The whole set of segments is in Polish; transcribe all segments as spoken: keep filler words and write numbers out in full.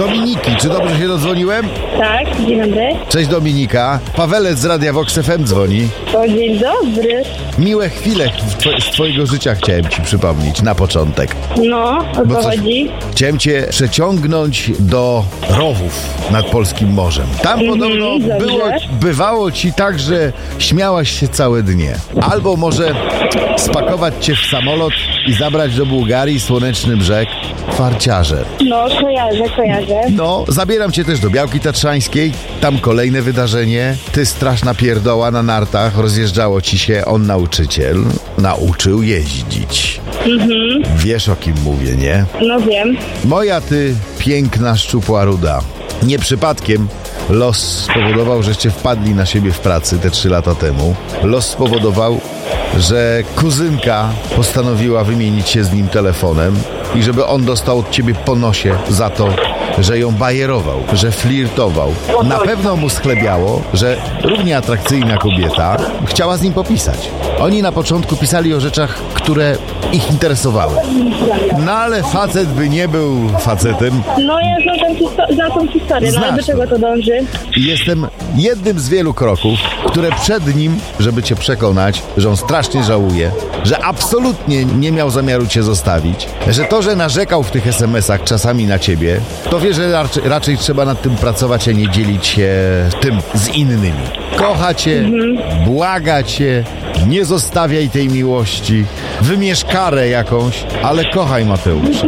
Dominiki, czy dobrze się dodzwoniłem? Tak, dzień dobry. Cześć Dominika, Pawelec z Radia Vox F M dzwoni. O, dzień dobry. Miłe chwile w two- z twojego życia chciałem ci przypomnieć na początek. No, o Bo co coś- chodzi? Chciałem cię przeciągnąć do rowów nad Polskim Morzem. Tam Mhm, podobno dobrze. było, bywało ci tak, że śmiałaś się całe dnie. Albo może spakować cię w samolot i zabrać do Bułgarii, Słoneczny Brzeg, Farciarze. No, kojarzę, kojarzę. No, zabieram cię też do Białki Tatrzańskiej. Tam kolejne wydarzenie. Ty straszna pierdoła na nartach. Rozjeżdżało ci się, on nauczyciel. Nauczył jeździć. Mhm, Wiesz, o kim mówię, nie? no wiem. Moja ty, piękna, szczupła ruda. Nie przypadkiem los spowodował, żeście wpadli na siebie w pracy te trzy lata temu. Los spowodował, że kuzynka postanowiła wymienić się z nim telefonem i żeby on dostał od ciebie po nosie za to, że ją bajerował, że flirtował. Na pewno mu schlebiało, że równie atrakcyjna kobieta chciała z nim popisać. Oni na początku pisali o rzeczach, które ich interesowały. No ale facet by nie był facetem. No, ja znam tą, histo- znam tą historię, no ale Znasz do czego to dąży? I jestem jednym z wielu kroków, które przed nim, żeby cię przekonać, że on strasznie żałuje, że absolutnie nie miał zamiaru cię zostawić, że to, że narzekał w tych es em esach czasami na ciebie, to wie, że raczej, raczej trzeba nad tym pracować, a nie dzielić się tym z innymi. Kocha cię, błaga cię, nie zostawiaj tej miłości, wymierz karę jakąś, ale kochaj Mateusza.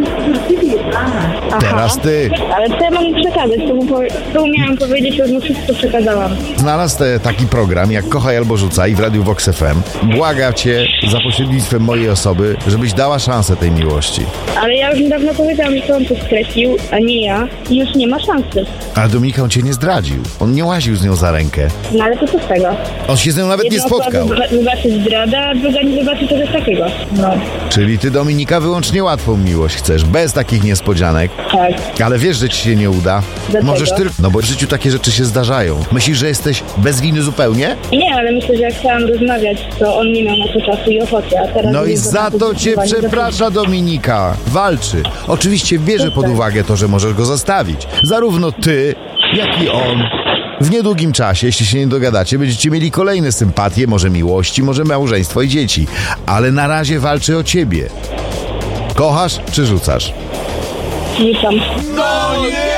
Teraz ty. Ale co ja mam mu przekazać? Co mu, powie- co mu miałam powiedzieć, już mu wszystko przekazałam. Znalazł te, taki program jak Kochaj albo Rzucaj w Radiu Vox F M. Błaga cię za pośrednictwem mojej osoby, żebyś dała szansę tej miłości. Ale ja już niedawno powiedziałam, że to on to skreślił, a nie ja. I już nie ma szansy. A Dominika, on cię nie zdradził. On nie łaził z nią za rękę. No ale to co z tego? On się z nią nawet nie Jedna osoba spotkał. wyba- wybaczy zdrada, a druga nie wybaczy czegoś takiego. No, Czyli ty, Dominika, wyłącznie łatwą miłość chcesz, bez takich niespodzianek. tak. Ale wiesz, że ci się nie uda. Dlaczego? Możesz tylko... No bo w życiu takie rzeczy się zdarzają. Myślisz, że jesteś bez winy zupełnie? Nie, ale myślę, że jak chciałam rozmawiać, to on nie miał na to czasu i ochoty, a teraz... No i jest za to cię zaangażowany do- przeprasza Dominika. Walczy. Oczywiście bierze pod uwagę to, że możesz go zostawić. Zarówno ty, jak i on. W niedługim czasie, jeśli się nie dogadacie, będziecie mieli kolejne sympatie, może miłości, może małżeństwo i dzieci. Ale na razie walczy o ciebie. Kochasz czy rzucasz? Rzucam. No nie!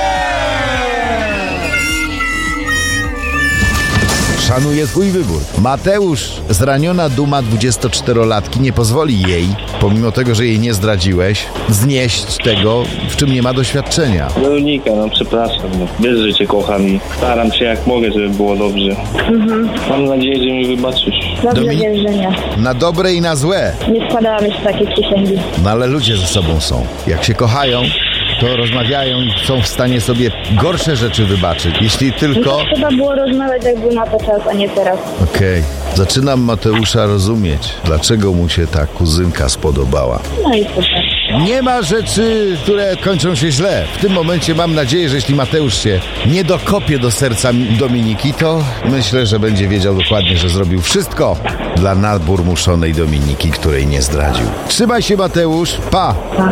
Szanuję twój wybór. Mateusz, zraniona duma dwudziestoczterolatki nie pozwoli jej, pomimo tego, że jej nie zdradziłeś, znieść tego, w czym nie ma doświadczenia. Weronika, no przepraszam, no. Wiesz, że cię kocham i staram się jak mogę, żeby było dobrze. Mam nadzieję, że mi wybaczysz. Dobrze, Dominik- wiesz, że nie. Na dobre i na złe. Nie składałam jeszcze takiej przysięgi. No ale ludzie ze sobą są. Jak się kochają, to rozmawiają i są w stanie sobie gorsze rzeczy wybaczyć. Jeśli tylko... To trzeba było rozmawiać, jak był na to czas, a nie teraz. Okej. Zaczynam Mateusza rozumieć, dlaczego mu się ta kuzynka spodobała. No i super. Nie ma rzeczy, które kończą się źle. W tym momencie mam nadzieję, że jeśli Mateusz się nie dokopie do serca Dominiki, to myślę, że będzie wiedział dokładnie, że zrobił wszystko dla naburmuszonej Dominiki, której nie zdradził. Trzymaj się, Mateusz. Pa!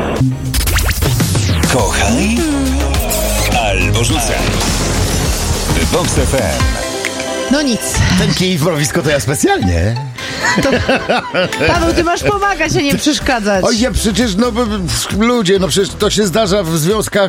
Kochaj albo rzucaj. Vox F M. No nic. Ten kij w mrowisko to ja specjalnie. Paweł, ty masz pomagać, a nie przeszkadzać. Oj, ja przecież, no b- b- ludzie, no przecież to się zdarza w związkach